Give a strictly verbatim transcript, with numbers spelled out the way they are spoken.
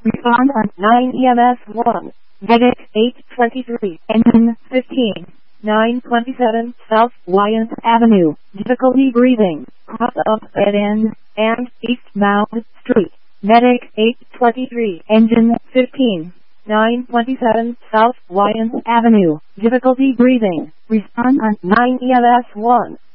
Respond on nine E M S one. Medic eight twenty-three. Engine fifteen. nine twenty-seven South Wyant Avenue. Difficulty breathing. Cross of dead end and East Mount Street. Medic eight twenty-three. Engine fifteen. nine twenty-seven South Wyant Avenue. Difficulty breathing. Respond on nine E M S one.